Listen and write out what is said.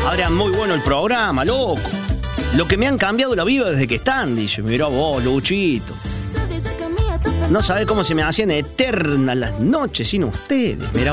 Adrián, muy bueno el programa, loco. Lo que me han cambiado la vida desde que están, dice. Mirá vos, Luchito. No sabés cómo se me hacían eternas las noches sin ustedes. Mirá